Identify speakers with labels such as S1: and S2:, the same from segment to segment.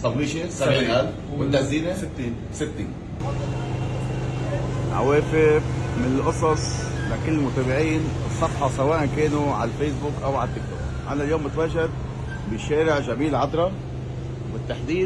S1: طبليشه 70000 والتزيينه 60.
S2: عوافر من القصص لكل متابعين الصفحة سواء كانوا على الفيسبوك أو على التيك توك. أنا اليوم متواجد بشارع جميل عطرة، بالتحديد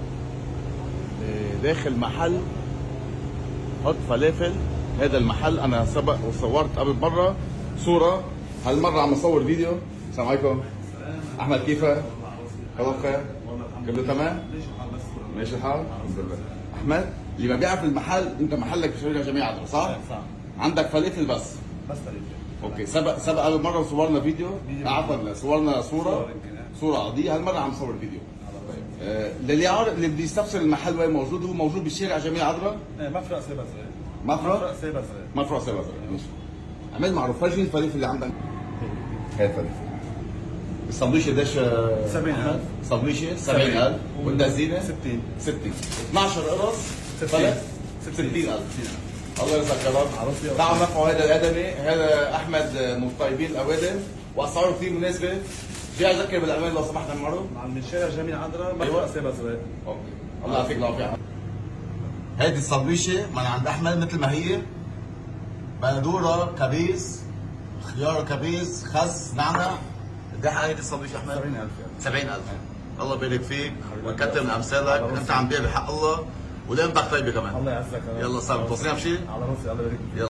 S2: داخل محل حط فلافل. هذا المحل أنا سبق وصورت قبل مرة صورة، هالمرة عم أصور فيديو. السلام عليكم. أحمد كيفك؟ الله بخير؟ كله تمام؟ ماشي الحال؟ الحمد لله. أحمد اللي ما بيعرف المحل، أنت محلك بشارع جميل عطرة صح؟
S3: صح.
S2: عندك فلافل بس
S3: فلافل.
S2: اوكي. سبق قبل مره صورنا فيديو، عفوا صورنا صوره عاديه. هالمره عم نصور فيديو. اللي عارف اللي بده يستفسر المحل وين موجود، هو موجود بشارع جميل عطرة،
S3: مفرق سيبا صغير.
S2: مفرق سيبا صغير. ماشي. عمل معروف. فرجي الفلافل اللي عندك. هاي الفلافل. السندويشه قديش؟
S3: 70000.
S2: سندويشه 70000 والتزيينه 60. 12 قرص فلت 60000. الله يرزقك يا رب. تعالوا نرفعوا هذا الادمي. هذا احمد من الطيبين الاوادم، واسعاره كثير مناسبه. في اذكر بالامان لو سمحت المره
S3: من شارع جميل عذرا مفرق سيبا صغير.
S2: اوكي. الله يعطيك العافيه. هيدي السندويشه من عند احمد مثل ما هي، بندوره كبيس، خيار كبيس، خس، نعنع. قد ايه هيدي السندويشه احمد؟ 70000. الله يبارك فيك ويكتر من امثالك. انت عم تبيع بحق الله ولقيمتك طيبه كمان.
S3: الله يعزك.
S2: يلا صار توصينا بشيء؟
S3: على راسي. الله يبارك فيك.
S2: يلا.